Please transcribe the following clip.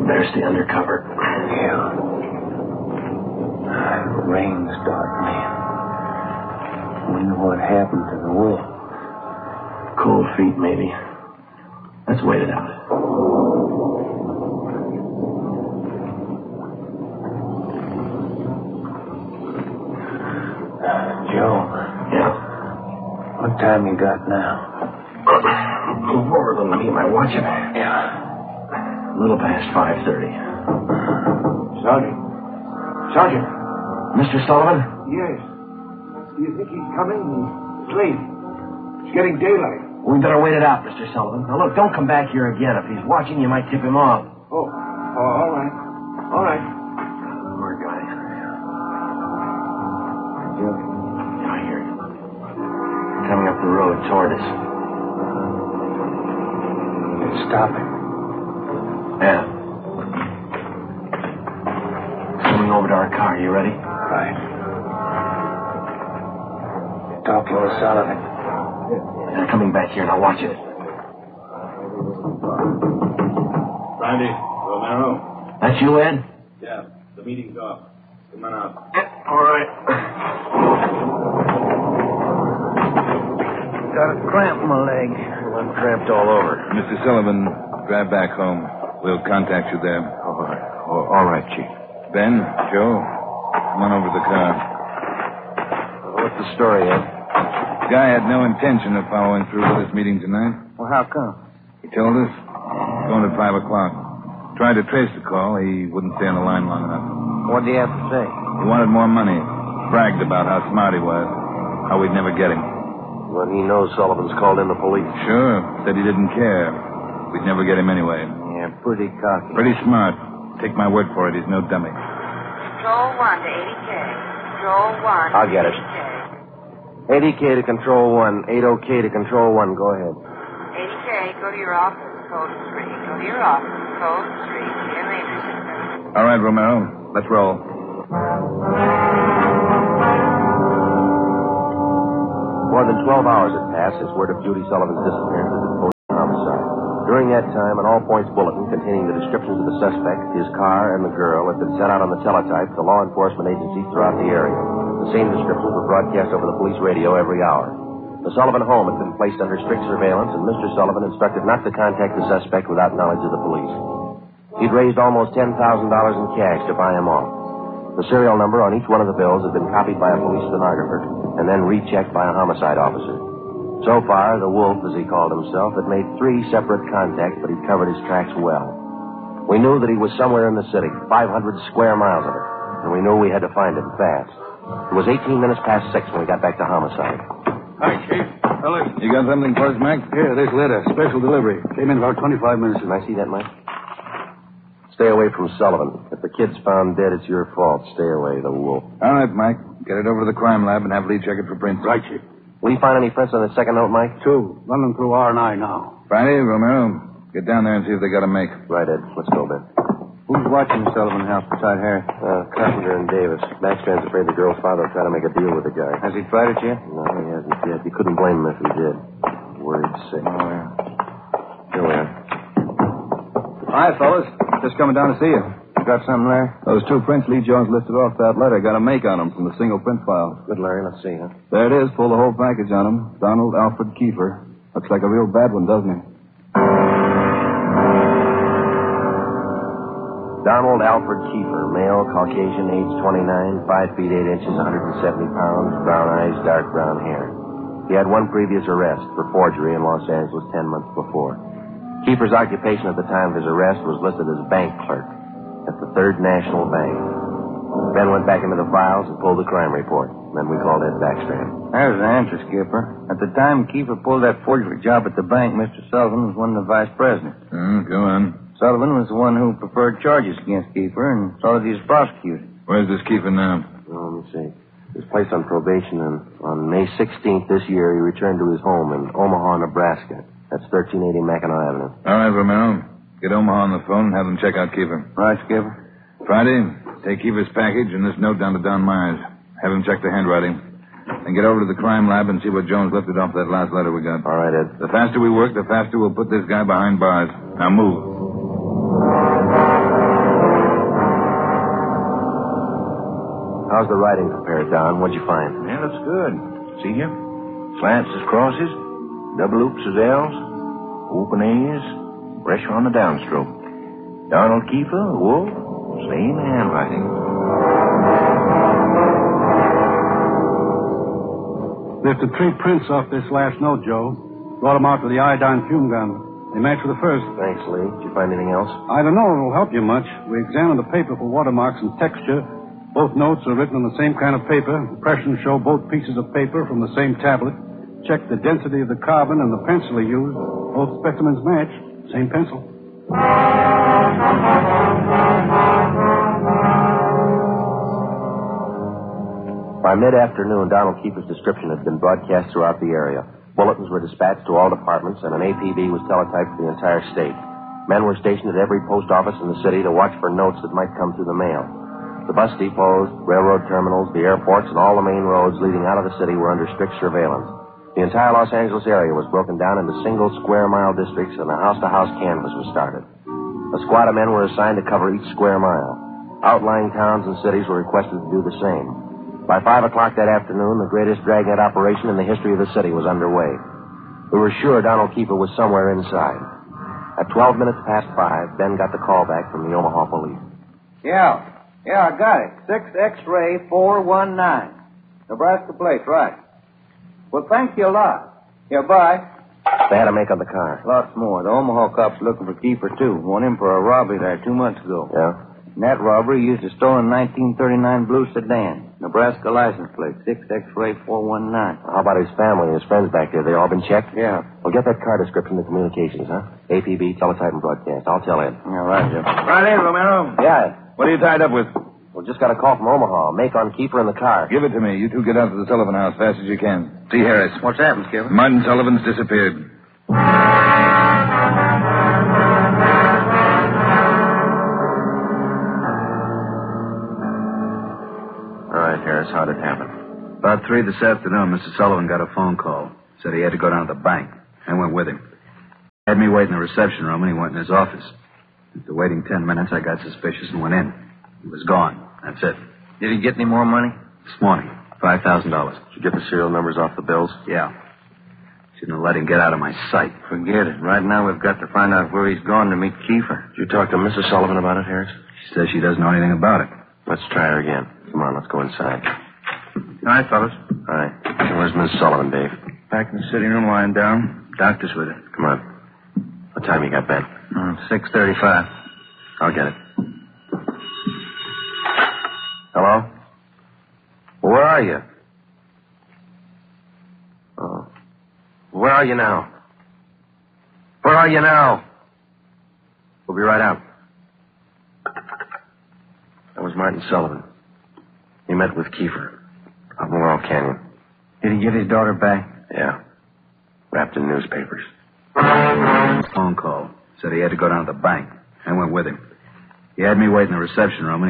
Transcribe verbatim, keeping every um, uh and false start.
Better stay under cover. Yeah. The rain's starting in. Wonder what happened to the wolf. Cold feet, maybe. Let's wait it out. Joe. Yeah? What time you got now? Move over a little, me. Am I watching? Yeah. A little past five thirty. Sergeant. Sergeant. Mister Sullivan? Yes. Do you think he's coming? It's late. It's getting daylight. We better wait it out, Mister Sullivan. Now, look, don't come back here again. If he's watching, you might tip him off. Oh. Oh, all right. All right. Poor guy. Joe. Yeah, I hear you. Coming up the road toward us. It's stopping. Yeah. Coming over to our car. You ready? Right. Talking with Sullivan. They're coming back here. Now watch it. Brandy, Romero. That's you, Ed? Yeah, the meeting's off. Come on out. Yeah, all right. Got a cramp in my leg. Well, I'm cramped all over. Mister Sullivan, drive back home. We'll contact you there. All right. Oh, all right, Chief. Ben, Joe, come on over to the car. What's the story, Ed? The guy had no intention of following through with this meeting tonight. Well, how come? He told us. Going at five o'clock. Tried to trace the call. He wouldn't stay on the line long enough. What do you have to say? He wanted more money. Bragged about how smart he was. How we'd never get him. Well, he knows Sullivan's called in the police. Sure. Said he didn't care. We'd never get him anyway. Yeah, pretty cocky. Pretty smart. Take my word for it. He's no dummy. Control one to eighty K. Control one. I'll get it. eighty K to Control one. eighty K to Control one. Go ahead. eighty K, go to your office. Code three. Go to your office. Code three. See you later. All right, Romero. Let's roll. More than twelve hours had passed since word of Judy Sullivan's disappearance had been posted on homicide. During that time, an all-points bulletin containing the descriptions of the suspect, his car, and the girl had been sent out on the teletype to law enforcement agencies throughout the area. The same descriptions were broadcast over the police radio every hour. The Sullivan home had been placed under strict surveillance, and Mister Sullivan instructed not to contact the suspect without knowledge of the police. He'd raised almost ten thousand dollars in cash to buy him off. The serial number on each one of the bills had been copied by a police stenographer and then rechecked by a homicide officer. So far, the Wolf, as he called himself, had made three separate contacts, but he'd covered his tracks well. We knew that he was somewhere in the city, five hundred square miles of it, and we knew we had to find him fast. It was eighteen minutes past six when we got back to homicide. Hi, Chief. Fellas. You got something for us, Mac? Yeah, this letter. Special delivery. Came in about twenty-five minutes Can ago. I see that, Mike? Stay away from Sullivan. If the kid's found dead, it's your fault. Stay away, the Wolf. All right, Mike. Get it over to the crime lab and have Lee check it for prints. Right, Chief. Will you find any prints on the second note, Mike? Two. Run them through R and I now. Friday, Romero, get down there and see if they got a make. Right, Ed. Let's go, Ben. Who's watching the Sullivan house beside Harry? Uh, Carpenter and Davis. Baxter's afraid the girl's father will try to make a deal with the guy. Has he tried it yet? No, he hasn't yet. You couldn't blame him if he did. Worried sick. Oh, yeah. Here we are. Hi, fellas. Just coming down to see you. You got something there? Those two prints Lee Jones listed off that letter got a make on them from the single print file. Good, Larry. Let's see, huh? There it is. Pull the whole package on him. Donald Alfred Kiefer. Looks like a real bad one, doesn't he? Donald Alfred Kiefer, male, Caucasian, age twenty-nine, five feet eight inches, one hundred seventy pounds, brown eyes, dark brown hair. He had one previous arrest for forgery in Los Angeles ten months before. Kiefer's occupation at the time of his arrest was listed as bank clerk at the Third National Bank. Ben went back into the files and pulled the crime report. Then we called Ed Baxter in. There's the answer, Skipper. At the time Kiefer pulled that forgery job at the bank, Mister Sullivan was one of the vice presidents. Mm, go on. Sullivan was the one who preferred charges against Kiefer and saw that he was prosecuted. Where's this Kiefer now? Oh, let me see. He was placed on probation, and on May sixteenth this year, he returned to his home in Omaha, Nebraska. That's thirteen eighty Mackinac Avenue. All right, Romero. Get Omaha on the phone and have them check out Kiefer. Right, Skipper? Friday, take Kiefer's package and this note down to Don Myers. Have him check the handwriting. Then get over to the crime lab and see what Jones lifted off that last letter we got. All right, Ed. The faster we work, the faster we'll put this guy behind bars. Now move. How's the writing compared, Don? What'd you find? Yeah, looks good. See here? Slants as crosses, double oops as L's, open A's, pressure on the downstroke. Donald Kiefer, Wolf, same handwriting. Lifted three prints off this last note, Joe. Brought them out with the iodine fume gun. They match with the first. Thanks, Lee. Did you find anything else? I don't know if it'll help you much. We examined the paper for watermarks and texture. Both notes are written on the same kind of paper. Impressions show both pieces of paper from the same tablet. Checked the density of the carbon and the pencil he used. Both specimens match. Same pencil. By mid-afternoon, Donald Kiefer's description had been broadcast throughout the area. Bulletins were dispatched to all departments, and an A P B was teletyped for the entire state. Men were stationed at every post office in the city to watch for notes that might come through the mail. The bus depots, railroad terminals, the airports, and all the main roads leading out of the city were under strict surveillance. The entire Los Angeles area was broken down into single square-mile districts, and a house-to-house canvass was started. A squad of men were assigned to cover each square mile. Outlying towns and cities were requested to do the same. By five o'clock that afternoon, the greatest dragnet operation in the history of the city was underway. We were sure Donald Kiefer was somewhere inside. At twelve minutes past five, Ben got the call back from the Omaha police. Yeah. Yeah, I got it. six X-ray four one nine. Nebraska plate, right. Well, thank you a lot. Yeah, bye. They had to make on the car. Lots more. The Omaha cops looking for Kiefer, too. Want him for a robbery there two months ago. Yeah? In that robbery, he used a stolen nineteen thirty-nine blue sedan. Nebraska license plate, six X-ray four one nine. How about his family and his friends back there? They all been checked? Yeah. Well, get that car description to communications, huh? A P B, teletype, and broadcast. I'll tell Ed. Yeah, right, Jeff. Right in, Romero. Yeah. What are you tied up with? Well, just got a call from Omaha. Make on Kiefer in the car. Give it to me. You two get out to the Sullivan house fast as you can. See Harris. What's happened, Kevin? Mudd and Sullivan's disappeared. All right, Harris, how'd it happen? About three this afternoon, Mister Sullivan got a phone call. Said he had to go down to the bank. I went with him. Had me wait in the reception room, and he went in his office. After waiting ten minutes, I got suspicious and went in. He was gone. That's it. Did he get any more money? This morning, five thousand dollars. Did you get the serial numbers off the bills? Yeah. Shouldn't have let him get out of my sight. Forget it. Right now, we've got to find out where he's gone to meet Kiefer. Did you talk to Missus Sullivan about it, Harris? She says she doesn't know anything about it. Let's try her again. Come on, let's go inside. All right, fellas. All right. Where's Miss Sullivan, Dave? Back in the sitting room, lying down. Doctor's with her. Come on. What time you got, Ben? Uh, six thirty-five. I'll get it. Hello? Where are you? Oh. Where are you now? Where are you now? We'll be right out. That was Martin Sullivan. He met with Kiefer up in Laurel Canyon. Did he get his daughter back? Yeah. Wrapped in newspapers. Phone call. Said he had to go down to the bank. I went with him. He had me wait in the reception room.